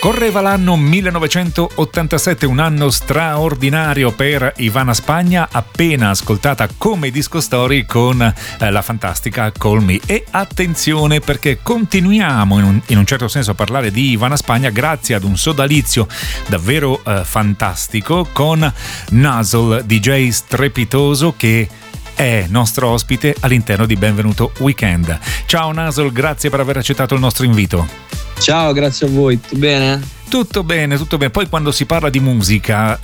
Correva l'anno 1987, un anno straordinario per Ivana Spagna, appena ascoltata come disco story con la fantastica Call Me. E attenzione, perché continuiamo in un certo senso a parlare di Ivana Spagna grazie ad un sodalizio davvero fantastico con Nuzzle, DJ strepitoso, che è nostro ospite all'interno di Benvenuto Weekend. Ciao Nuzzle, grazie per aver accettato il nostro invito. Ciao, grazie a voi, tutto bene? Tutto bene, tutto bene. Poi quando si parla di musica,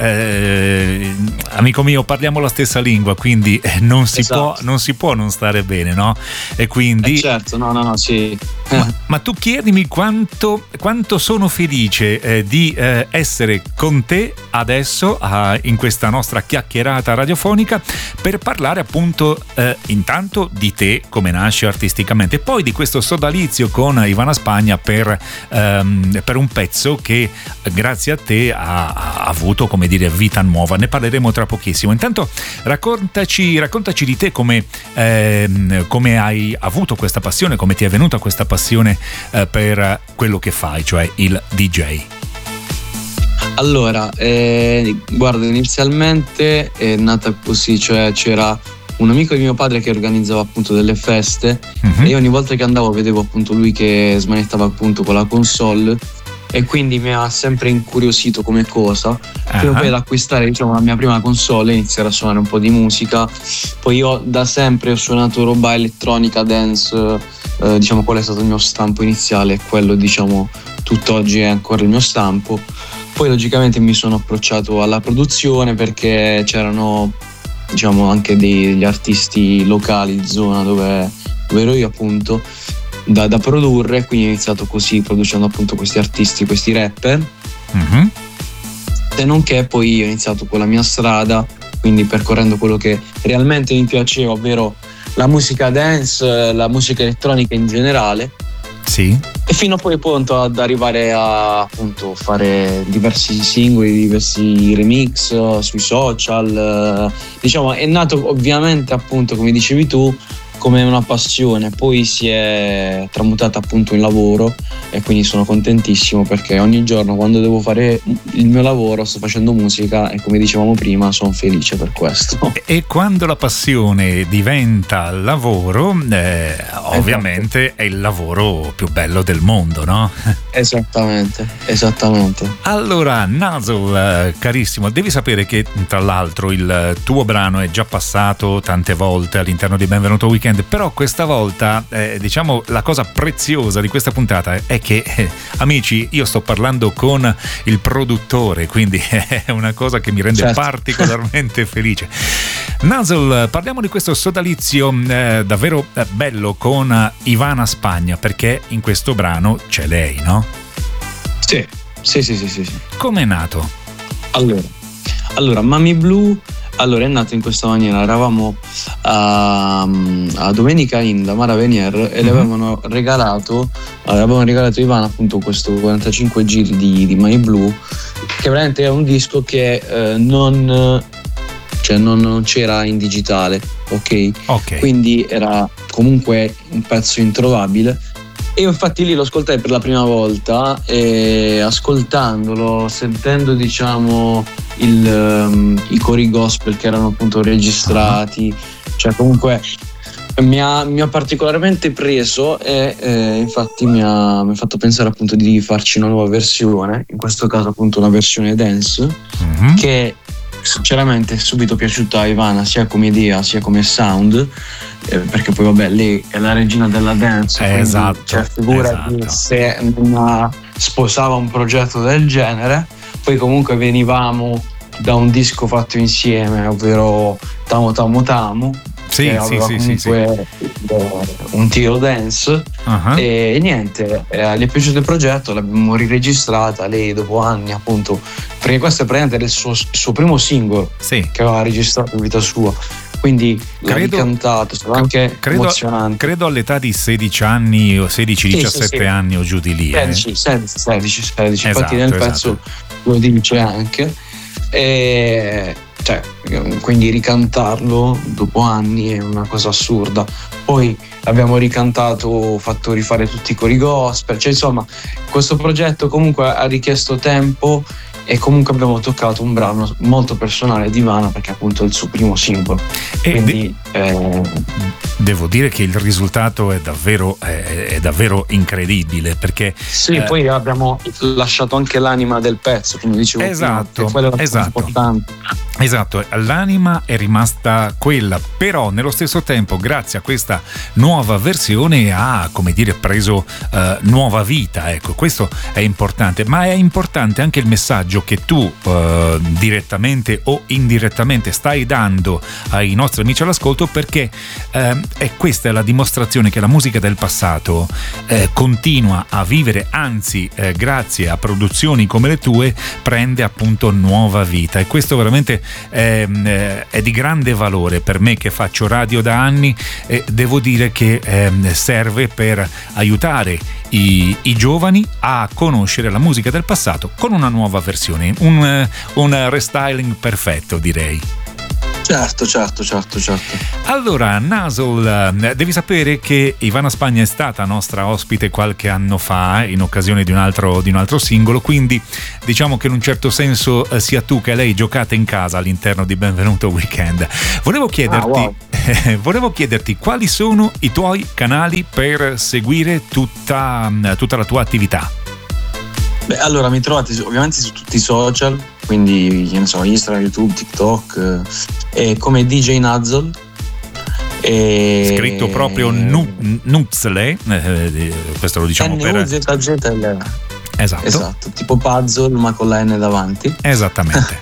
amico mio, parliamo la stessa lingua, quindi non si può non stare bene, no? E quindi certo, no, sì. Ma tu chiedimi quanto sono felice di essere con te adesso in questa nostra chiacchierata radiofonica per parlare appunto intanto di te, come nasci artisticamente, e poi di questo sodalizio con Ivana Spagna per un pezzo che grazie a te ha avuto, come dire, vita nuova. Ne parleremo tra pochissimo. Intanto raccontaci di te, come hai avuto questa passione, come ti è venuta questa passione per quello che fai, cioè il DJ. Allora, guarda, inizialmente è nata così, cioè c'era un amico di mio padre che organizzava appunto delle feste, e io ogni volta che andavo vedevo appunto lui che smanettava appunto con la console, e quindi mi ha sempre incuriosito come cosa, prima poi ad acquistare, diciamo, la mia prima console e iniziare a suonare un po' di musica. Poi io da sempre ho suonato roba elettronica, dance, diciamo quello è stato il mio stampo iniziale, e quello, diciamo, tutt'oggi è ancora il mio stampo. Poi logicamente mi sono approcciato alla produzione perché c'erano, diciamo, anche degli artisti locali in zona dove ero io appunto da produrre, quindi ho iniziato così, producendo appunto questi artisti, questi rapper. Se non che poi ho iniziato con la mia strada, quindi percorrendo quello che realmente mi piaceva, ovvero la musica dance, la musica elettronica in generale. Sì. E fino poi appunto ad arrivare a appunto fare diversi singoli, diversi remix sui social. Diciamo, è nato ovviamente appunto, come dicevi tu, come una passione, poi si è tramutata appunto in lavoro, e quindi sono contentissimo perché ogni giorno quando devo fare il mio lavoro sto facendo musica, e come dicevamo prima sono felice per questo. E quando la passione diventa lavoro, ovviamente è il lavoro più bello del mondo, no? Esattamente. Allora Nuzzle, carissimo, devi sapere che tra l'altro il tuo brano è già passato tante volte all'interno di Benvenuto Weekend, però questa volta diciamo la cosa preziosa di questa puntata è che amici, io sto parlando con il produttore, quindi è una cosa che mi rende particolarmente felice. Nuzzle, parliamo di questo sodalizio davvero bello con Ivana Spagna, perché in questo brano c'è lei, no? Sì. Com'è nato? Allora Mami Blue, allora, è nato in questa maniera. Eravamo a Domenica In da Mara Venier e le avevano regalato Ivana appunto questo 45 giri di My Blue, che veramente è un disco che non c'era in digitale, ok? Quindi era comunque un pezzo introvabile. E io infatti lì lo ascoltai per la prima volta, e ascoltandolo, sentendo, diciamo, i cori gospel che erano appunto registrati, cioè comunque mi ha particolarmente preso, e infatti mi ha fatto pensare appunto di farci una nuova versione, in questo caso appunto una versione dance, che sinceramente è subito piaciuta a Ivana, sia come idea sia come sound, perché poi vabbè, lei è la regina della dance, esatto, cioè figurati se non sposava un progetto del genere. Poi comunque venivamo da un disco fatto insieme, ovvero Tamo Tamo Tamo, sì. Un tiro dance, e niente, gli è piaciuto il progetto, l'abbiamo riregistrata lei dopo anni appunto, perché questo è praticamente il suo primo singolo che aveva registrato in vita sua, quindi l'ha ricantato, stava anche emozionante. Credo all'età di 16 anni o 16-17 anni o giù di lì. 16, infatti nel pezzo lo dice anche. Cioè cioè, quindi ricantarlo dopo anni è una cosa assurda. Poi l'abbiamo ricantato, fatto rifare tutti i cori gospel, cioè insomma questo progetto comunque ha richiesto tempo, e comunque abbiamo toccato un brano molto personale di Ivana, perché appunto è il suo primo singolo. Quindi devo dire che il risultato è davvero incredibile, perché sì, poi abbiamo lasciato anche l'anima del pezzo, come dicevo esatto, prima, quello è importante. Esatto, l'anima è rimasta quella, però nello stesso tempo, grazie a questa nuova versione, ha, come dire, preso nuova vita. Ecco, questo è importante, ma è importante anche il messaggio che tu direttamente o indirettamente stai dando ai nostri amici all'ascolto, perché questa è la dimostrazione che la musica del passato continua a vivere, anzi grazie a produzioni come le tue prende appunto nuova vita, e questo veramente è di grande valore per me, che faccio radio da anni, e devo dire che serve per aiutare i giovani a conoscere la musica del passato con una nuova versione, un restyling perfetto, direi. Certo. Allora, Nasol, devi sapere che Ivana Spagna è stata nostra ospite qualche anno fa in occasione di un altro singolo, quindi diciamo che in un certo senso sia tu che lei giocate in casa all'interno di Benvenuto Weekend. Volevo chiederti quali sono i tuoi canali per seguire tutta la tua attività. Beh, allora mi trovate ovviamente su tutti i social, quindi che ne so, Instagram, YouTube, TikTok, come DJ Nazol. Scritto proprio Nuzle, questo lo diciamo per esatto, tipo puzzle ma con la N davanti. Esattamente.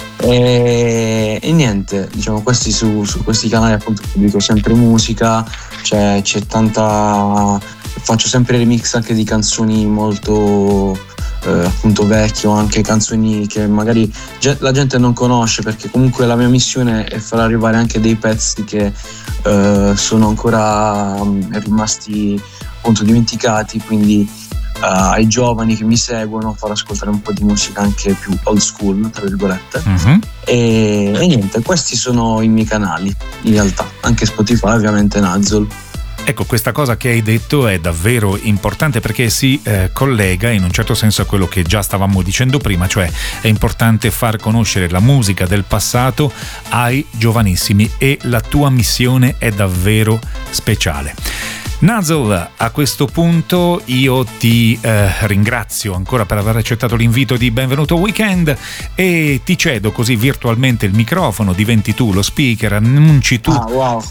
E niente, diciamo, questi su questi canali appunto pubblico sempre musica, c'è tanta, faccio sempre remix anche di canzoni molto appunto vecchie, o anche canzoni che magari la gente non conosce, perché comunque la mia missione è far arrivare anche dei pezzi che sono ancora rimasti appunto dimenticati, quindi ai giovani che mi seguono far ascoltare un po' di musica anche più old school, tra virgolette. E niente, questi sono i miei canali in realtà, anche Spotify ovviamente, Nazol. Ecco, questa cosa che hai detto è davvero importante, perché si collega in un certo senso a quello che già stavamo dicendo prima, cioè è importante far conoscere la musica del passato ai giovanissimi, e la tua missione è davvero speciale. Nazol, a questo punto io ti ringrazio ancora per aver accettato l'invito di Benvenuto Weekend, e ti cedo così virtualmente il microfono, diventi tu lo speaker, annunci tu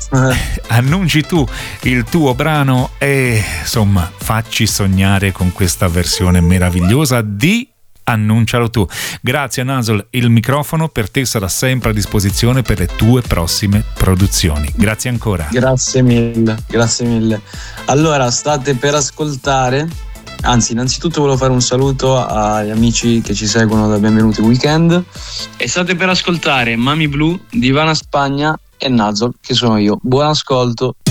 il tuo brano e insomma facci sognare con questa versione meravigliosa di Annuncialo tu. Grazie Nazol, il microfono per te sarà sempre a disposizione per le tue prossime produzioni. Grazie ancora. Grazie mille. Allora, state per ascoltare, anzi innanzitutto volevo fare un saluto agli amici che ci seguono da Benvenuti Weekend, e state per ascoltare Mami Blu di Ivana Spagna e Nazol, che sono io. Buon ascolto.